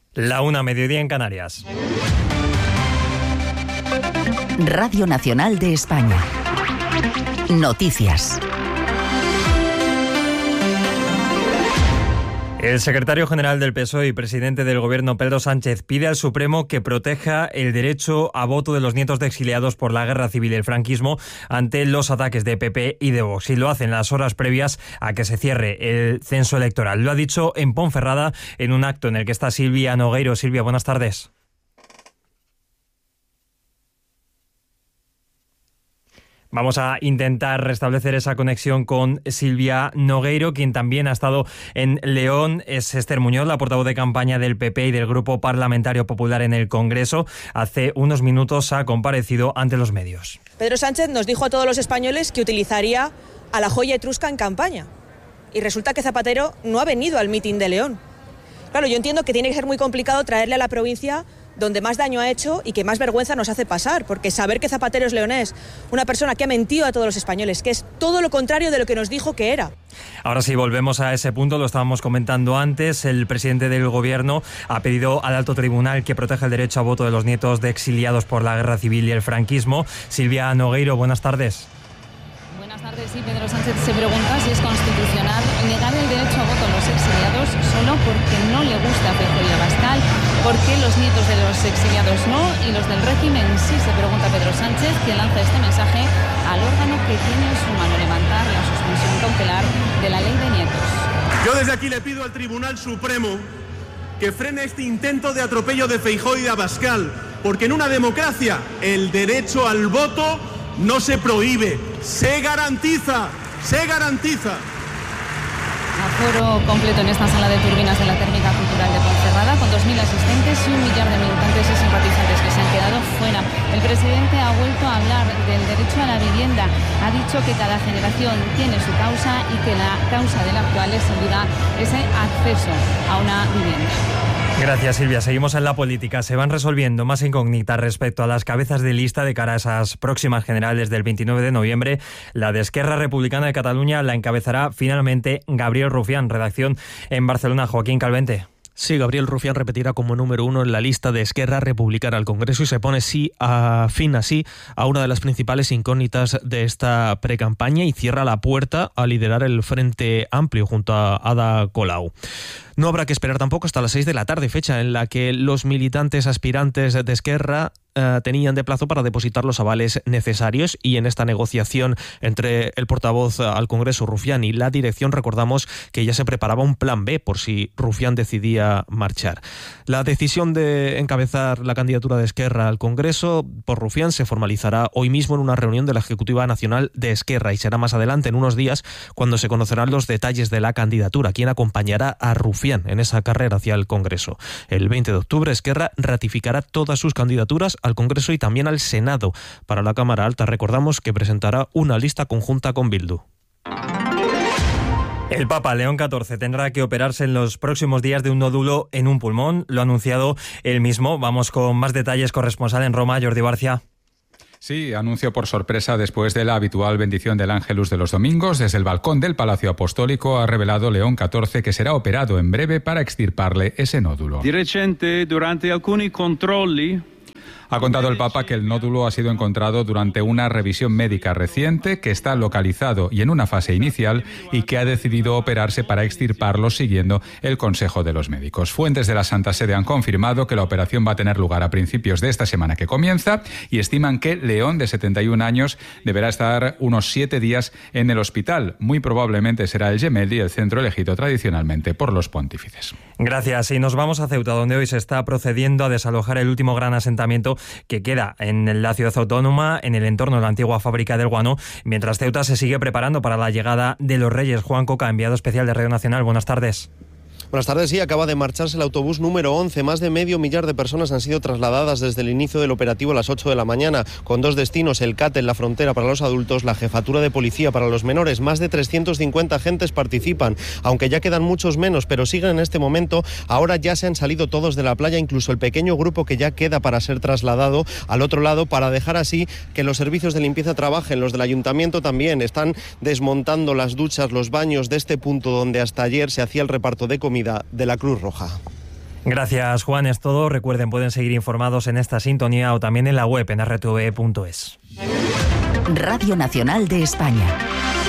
1:00, mediodía en Canarias. Radio Nacional de España. Noticias. El secretario general del PSOE y presidente del Gobierno, Pedro Sánchez, pide al Supremo que proteja el derecho a voto de los nietos de exiliados por la guerra civil y el franquismo ante los ataques de PP y de Vox. Y lo hace en las horas previas a que se cierre el censo electoral. Lo ha dicho en Ponferrada en un acto en el que está Silvia Nogueiro. Silvia, buenas tardes. Vamos a intentar restablecer esa conexión con Silvia Nogueiro, quien también ha estado en León. Es Esther Muñoz, la portavoz de campaña del PP y del Grupo Parlamentario Popular en el Congreso. Hace unos minutos ha comparecido ante los medios. Pedro Sánchez nos dijo a todos los españoles que utilizaría a la joya etrusca en campaña. Y resulta que Zapatero no ha venido al mitin de León. Claro, yo entiendo que tiene que ser muy complicado traerle a la provincia donde más daño ha hecho y que más vergüenza nos hace pasar, porque saber que Zapatero es leonés, una persona que ha mentido a todos los españoles, que es todo lo contrario de lo que nos dijo que era. Ahora sí, volvemos a ese punto, lo estábamos comentando antes. El presidente del Gobierno ha pedido al alto tribunal que proteja el derecho a voto de los nietos de exiliados por la guerra civil y el franquismo. Silvia Nogueiro, buenas tardes. Buenas tardes. Sí, Pedro Sánchez se pregunta si es constitucional negar el derecho a voto a los exiliados solo porque no le gusta Feijóo y Abascal. ¿Por qué los nietos de los exiliados no y los del régimen sí? Se pregunta Pedro Sánchez, que lanza este mensaje al órgano que tiene en su mano levantar la suspensión cautelar de la ley de nietos. Yo desde aquí le pido al Tribunal Supremo que frene este intento de atropello de Feijóo y de Abascal, porque en una democracia el derecho al voto no se prohíbe, se garantiza, se garantiza. Aforo completo en esta sala de turbinas de la Térmica Cultural de Ponferrada, con 2.000 asistentes y 1 millar de militantes y simpatizantes que se han quedado fuera. El presidente ha vuelto a hablar del derecho a la vivienda. Ha dicho que cada generación tiene su causa y que la causa del actual es sin duda ese acceso a una vivienda. Gracias, Silvia. Seguimos en la política. Se van resolviendo más incógnitas respecto a las cabezas de lista de cara a esas próximas generales del 29 de noviembre. La de Esquerra Republicana de Cataluña la encabezará finalmente Gabriel Rufián. Redacción en Barcelona, Joaquín Calvente. Sí, Gabriel Rufián repetirá como número 1 en la lista de Esquerra Republicana al Congreso y se pone fin así a una de las principales incógnitas de esta precampaña y cierra la puerta a liderar el Frente Amplio junto a Ada Colau. No habrá que esperar tampoco hasta las 6 de la tarde, fecha en la que los militantes aspirantes de Esquerra tenían de plazo para depositar los avales necesarios, y en esta negociación entre el portavoz al Congreso, Rufián, y la dirección, recordamos que ya se preparaba un plan B por si Rufián decidía marchar. La decisión de encabezar la candidatura de Esquerra al Congreso por Rufián se formalizará hoy mismo en una reunión de la Ejecutiva Nacional de Esquerra y será más adelante, en unos días, cuando se conocerán los detalles de la candidatura, quién acompañará a Rufián en esa carrera hacia el Congreso. El 20 de octubre, Esquerra ratificará todas sus candidaturas al Congreso y también al Senado. Para la Cámara Alta, recordamos que presentará una lista conjunta con Bildu. El Papa León XIV tendrá que operarse en los próximos días de un nódulo en un pulmón. Lo ha anunciado él mismo. Vamos con más detalles. Corresponsal en Roma, Jordi Barcia. Sí, anuncio por sorpresa después de la habitual bendición del Ángelus de los domingos. Desde el balcón del Palacio Apostólico ha revelado León XIV que será operado en breve para extirparle ese nódulo. Di recente, durante alcuni controlli, Ha contado el Papa que el nódulo ha sido encontrado durante una revisión médica reciente, que está localizado y en una fase inicial, y que ha decidido operarse para extirparlo siguiendo el consejo de los médicos. Fuentes de la Santa Sede han confirmado que la operación va a tener lugar a principios de esta semana que comienza y estiman que León, de 71 años, deberá estar unos 7 días en el hospital. Muy probablemente será el Gemelli, el centro elegido tradicionalmente por los pontífices. Gracias. Y nos vamos a Ceuta, donde hoy se está procediendo a desalojar el último gran asentamiento que queda en la ciudad autónoma, en el entorno de la antigua fábrica del guano, mientras Ceuta se sigue preparando para la llegada de los Reyes. Juan Coca, enviado especial de Radio Nacional. Buenas tardes. Buenas tardes. Sí, acaba de marcharse el autobús número 11. Más de 500.000 de personas han sido trasladadas desde el inicio del operativo a las 8 de la mañana, con 2 destinos: el CAT en la frontera para los adultos, la jefatura de policía para los menores. Más de 350 agentes participan, aunque ya quedan muchos menos, pero siguen en este momento. Ahora ya se han salido todos de la playa, incluso el pequeño grupo que ya queda para ser trasladado al otro lado, para dejar así que los servicios de limpieza trabajen. Los del ayuntamiento también están desmontando las duchas, los baños de este punto donde hasta ayer se hacía el reparto de comida de la Cruz Roja. Gracias, Juan. Es todo. Recuerden, pueden seguir informados en esta sintonía o también en la web en rtve.es. Radio Nacional de España.